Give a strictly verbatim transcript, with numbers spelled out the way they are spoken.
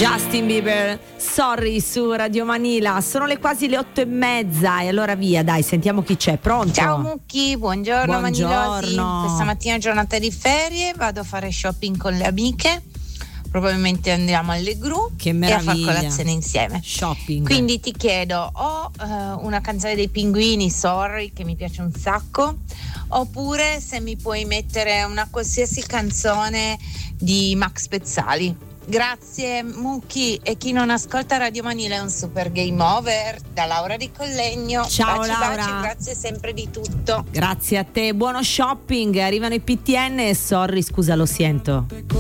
Justin Bieber, Sorry su Radio Manila. Sono le quasi le otto e mezza e allora via, dai, sentiamo chi c'è. Pronto? Ciao Mucchi, buongiorno, buongiorno. Manilosi. Questa mattina è giornata di ferie, vado a fare shopping con le amiche. Probabilmente andiamo alle gru che e a far meraviglia. colazione insieme. Shopping. Quindi ti chiedo o uh, una canzone dei Pinguini, Sorry, che mi piace un sacco, oppure se mi puoi mettere una qualsiasi canzone di Max Pezzali. Grazie Mucchi, e chi non ascolta Radio Manila è un super game over. Da Laura di Collegno. Ciao baci, Laura, baci, grazie sempre di tutto. Grazie a te, buono shopping. Arrivano i P T N e Sorry, scusa, lo sento.